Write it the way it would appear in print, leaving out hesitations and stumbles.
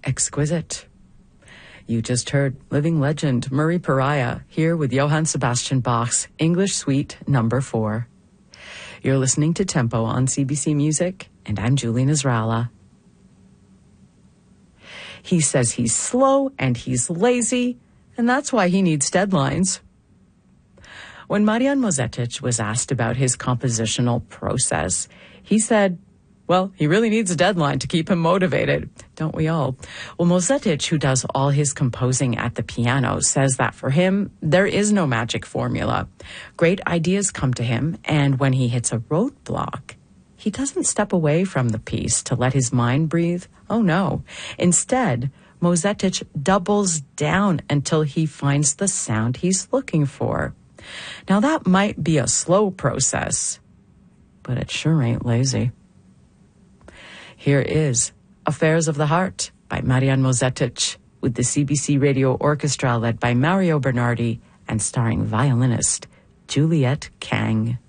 exquisite. You just heard living legend Murray Pariah here with Johann Sebastian Bach's English Suite No. 4. You're listening to Tempo on CBC Music, and I'm Julie Nasrallah. He says he's slow and he's lazy, and that's why he needs deadlines. When Marian Mozetic was asked about his compositional process, he said, well, he really needs a deadline to keep him motivated. Don't we all? Well, Mozetic, who does all his composing at the piano, says that for him, there is no magic formula. Great ideas come to him, and when he hits a roadblock, he doesn't step away from the piece to let his mind breathe. Oh, no. Instead, Mozetic doubles down until he finds the sound he's looking for. Now, that might be a slow process, but it sure ain't lazy. Here is Affairs of the Heart by Marian Mozetic with the CBC Radio Orchestra led by Mario Bernardi and starring violinist Juliette Kang.